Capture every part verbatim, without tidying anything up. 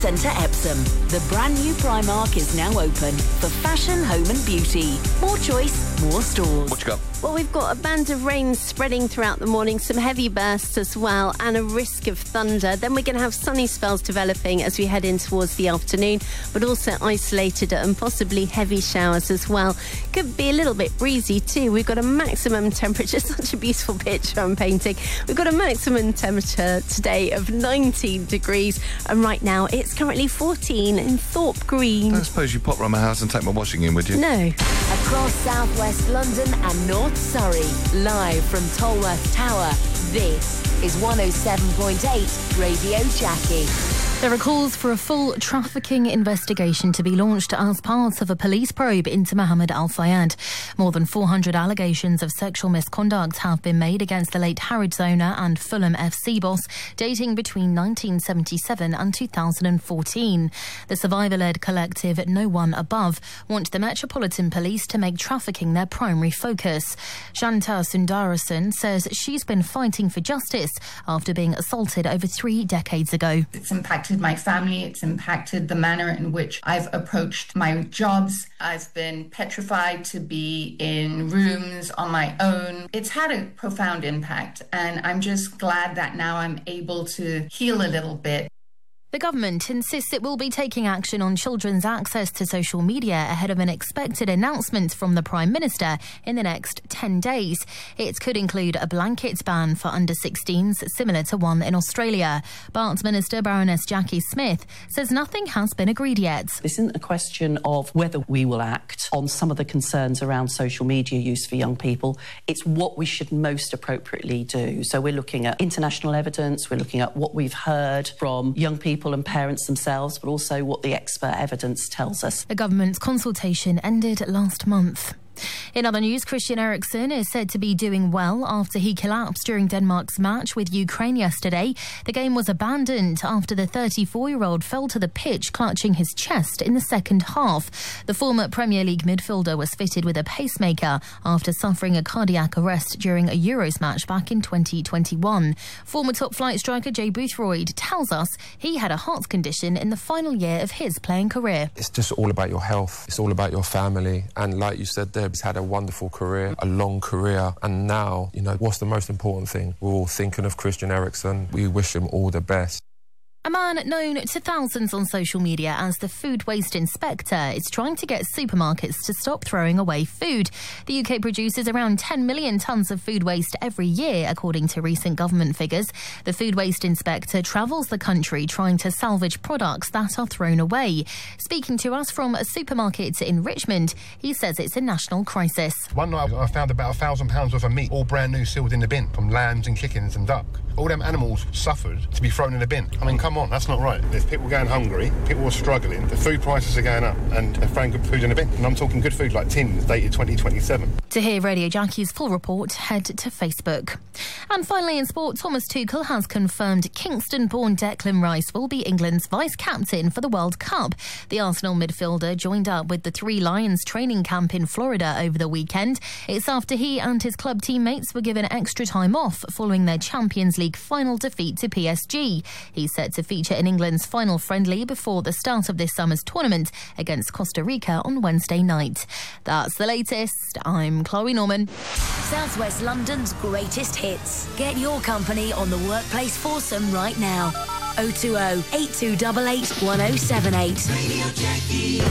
Centre Epsom. The brand new Primark is now open for fashion, home and beauty. More choice, more stores. What you got? Well, we've got a band of rain spreading throughout the morning, some heavy bursts as well, and a risk of thunder. Then we're going to have sunny spells developing as we head in towards the afternoon, but also isolated and possibly heavy showers as well. Could be a little bit breezy too. We've got a maximum temperature, such a beautiful picture I'm painting. We've got a maximum temperature today of nineteen degrees, and right now it's currently fourteen in Thorpe Green. I don't suppose you pop round my house and take my washing in, would you? No. Across southwest London and North Surrey, live from Tolworth Tower, this is one oh seven point eight Radio Jackie. There are calls for a full trafficking investigation to be launched as part of a police probe into Mohammed Al Fayed. More than four hundred allegations of sexual misconduct have been made against the late Harrods owner and Fulham F C boss, dating between nineteen seventy-seven and two thousand fourteen. The survivor-led collective No One Above want the Metropolitan Police to make trafficking their primary focus. Shanta Sundarasan says she's been fighting for justice after being assaulted over three decades ago. It's impacted my family, it's impacted the manner in which I've approached my jobs. I've been petrified to be in rooms on my own. It's had a profound impact, and I'm just glad that now I'm able to heal a little bit. The government insists it will be taking action on children's access to social media ahead of an expected announcement from the Prime Minister in the next ten days. It could include a blanket ban for under sixteens, similar to one in Australia. But Minister Baroness Jackie Smith says nothing has been agreed yet. This isn't a question of whether we will act on some of the concerns around social media use for young people. It's what we should most appropriately do. So we're looking at international evidence, we're looking at what we've heard from young people and parents themselves, but also what the expert evidence tells us. The government's consultation ended last month. In other news, Christian Eriksen is said to be doing well after he collapsed during Denmark's match with Ukraine yesterday. The game was abandoned after the thirty-four-year-old fell to the pitch, clutching his chest in the second half. The former Premier League midfielder was fitted with a pacemaker after suffering a cardiac arrest during a Euros match back in twenty twenty-one. Former top-flight striker Jay Boothroyd tells us he had a heart condition in the final year of his playing career. It's just all about your health. It's all about your family. And like you said there, he's had a wonderful career, a long career, and now, you know, what's the most important thing? We're all thinking of Christian Eriksen. We wish him all the best. A man known to thousands on social media as the Food Waste Inspector is trying to get supermarkets to stop throwing away food. The U K produces around ten million tonnes of food waste every year, according to recent government figures. The Food Waste Inspector travels the country trying to salvage products that are thrown away. Speaking to us from a supermarket in Richmond, he says it's a national crisis. One night I found about a thousand pounds worth of meat, all brand new, sealed in the bin, from lambs and chickens and duck. All them animals suffered to be thrown in the bin. I mean, come on, that's not right. There's people going hungry, people are struggling, the food prices are going up, and they're throwing good food in the bin. And I'm talking good food like tins dated twenty twenty-seven. To hear Radio Jackie's full report, head to Facebook. And finally in sport, Thomas Tuchel has confirmed Kingston-born Declan Rice will be England's vice-captain for the World Cup. The Arsenal midfielder joined up with the Three Lions training camp in Florida over the weekend. It's after he and his club teammates were given extra time off following their Champions League final defeat to P S G. He's set to feature in England's final friendly before the start of this summer's tournament against Costa Rica on Wednesday night. That's the latest. I'm Chloe Norman. Southwest London's greatest hits. Get your company on the Workplace Foursome right now. oh two oh, eight two eight eight, one oh seven eight. Radio Jackie.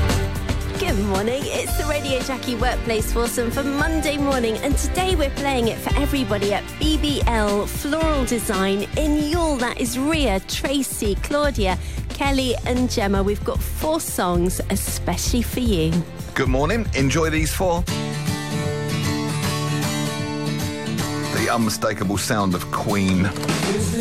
Good morning, it's the Radio Jackie Workplace Foursome for Monday morning, and today we're playing it for everybody at B B L Floral Design in Youghal. That is Ria, Tracy, Claudia, Kelly and Gemma. We've got four songs especially for you. Good morning, enjoy these four. The unmistakable sound of Queen.